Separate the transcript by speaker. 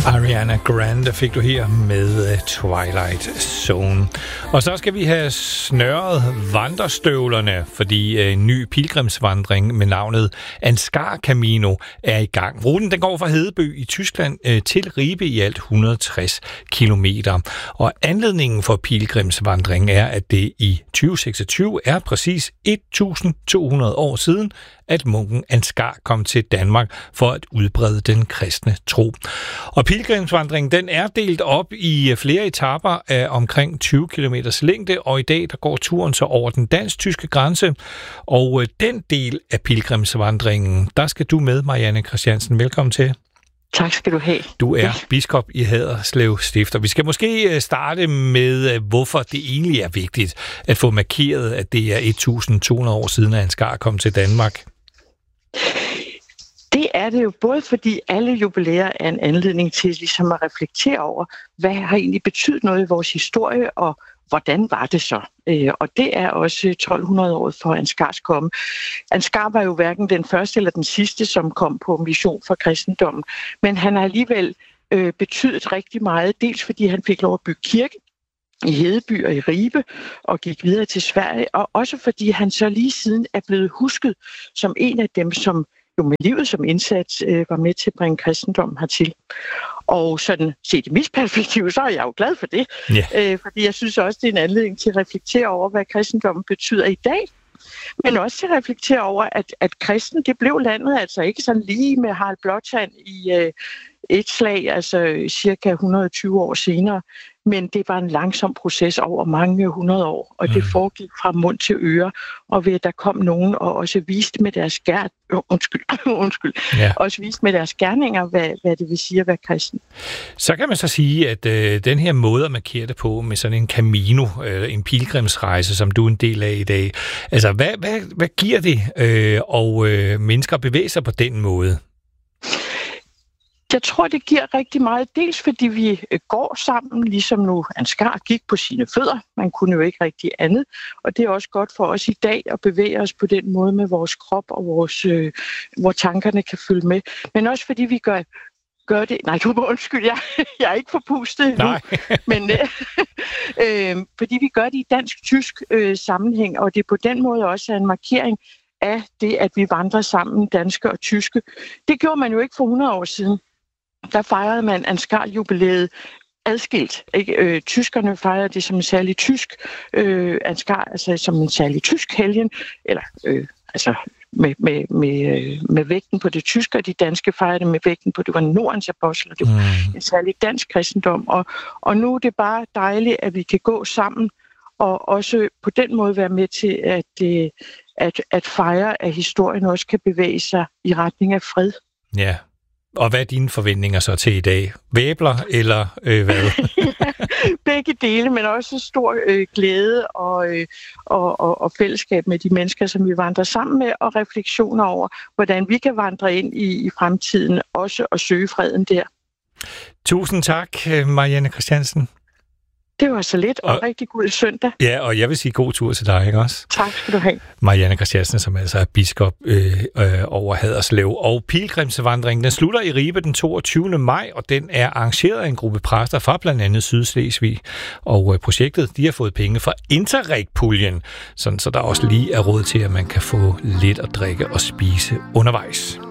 Speaker 1: Ariana Grande fik du her med Twilight Zone. Og så skal vi have snøret vandrestøvlerne, fordi en ny pilgrimsvandring med navnet Ansgar Camino er i gang. Ruten den går fra Hedeby i Tyskland til Ribe i alt 160 kilometer. Og anledningen for pilgrimsvandringen er, at det i 2026 er præcis 1200 år siden, at munken Ansgar kom til Danmark for at udbrede den kristne tro. Og pilgrimsvandringen den er delt op i flere etaper af omkring 20 km længde, og i dag der går turen så over den dansk-tyske grænse. Og den del af pilgrimsvandringen, der skal du med, Marianne Christiansen. Velkommen til.
Speaker 2: Tak skal du have.
Speaker 1: Du er biskop i Haderslev Stift. Vi skal måske starte med, hvorfor det egentlig er vigtigt at få markeret, at det er 1200 år siden, at Ansgar kom til Danmark.
Speaker 2: Det er det jo både fordi alle jubilæer er en anledning til ligesom at reflektere over, hvad har egentlig betydet noget i vores historie, og hvordan var det så? Og det er også 1200 år for Ansgars komme. Ansgar var jo hverken den første eller den sidste, som kom på mission for kristendommen, men han har alligevel betydet rigtig meget, dels fordi han fik lov at bygge kirke i Hedeby og i Ribe og gik videre til Sverige, og også fordi han så lige siden er blevet husket som en af dem, som jo med livet som indsats var med til at bringe kristendommen hertil. Og sådan set i mit perspektiv, så er jeg jo glad for det. Yeah. Fordi jeg synes også, det er en anledning til at reflektere over, hvad kristendommen betyder i dag. Men også til at reflektere over, at kristen, det blev landet altså ikke sådan lige med Harald Blåtand i et slag, altså cirka 120 år senere. Men det var en langsom proces over mange 100 år, og det foregik fra mund til øre, og ved at der kom nogen og også viste med deres også viste med deres gerninger, hvad det vil sige at være kristen.
Speaker 1: Så kan man så sige, at den her måde at markere det på med sådan en Camino, en pilgrimsrejse, som du er en del af i dag, altså hvad giver det mennesker bevæger sig på den måde?
Speaker 2: Jeg tror, det giver rigtig meget, dels fordi vi går sammen, ligesom nu Ansgar gik på sine fødder. Man kunne jo ikke rigtig andet. Og det er også godt for os i dag at bevæge os på den måde med vores krop og hvor tankerne kan følge med. Men også fordi vi gør det... Nej, du må undskylde, jeg er ikke forpustet nu. Men fordi vi gør det i dansk-tysk sammenhæng, og det på den måde også er en markering af det, at vi vandrer sammen, danske og tyske. Det gjorde man jo ikke for 100 år siden. Der fejrede man Ansgar-jubilæet adskilt. Ikke? Tyskerne fejrede det som en særlig tysk Ansgar, altså som en særlig tysk helgen, eller med vægten på det tyske, og de danske fejrede det med vægten på, det var Nordens apostler, det var en særlig dansk kristendom. Og nu er det bare dejligt, at vi kan gå sammen, og også på den måde være med til at fejre, at historien også kan bevæge sig i retning af fred.
Speaker 1: Ja. Og hvad er dine forventninger så til i dag? Væbler eller hvad?
Speaker 2: Begge dele, men også stor glæde og fællesskab med de mennesker, som vi vandrer sammen med, og refleksioner over, hvordan vi kan vandre ind i fremtiden, også og søge freden der.
Speaker 1: Tusind tak, Marianne Christiansen.
Speaker 2: Det var så lidt, og rigtig god søndag.
Speaker 1: Ja, og jeg vil sige god tur til dig, ikke også?
Speaker 2: Tak skal du have.
Speaker 1: Marianne Christiansen, som altså er biskop over Haderslev. Og pilgrimsvandringen, den slutter i Ribe den 22. maj, og den er arrangeret af en gruppe præster fra blandt andet Sydslesvig. Og projektet, de har fået penge fra Interreg-puljen, så der også lige er råd til, at man kan få lidt at drikke og spise undervejs.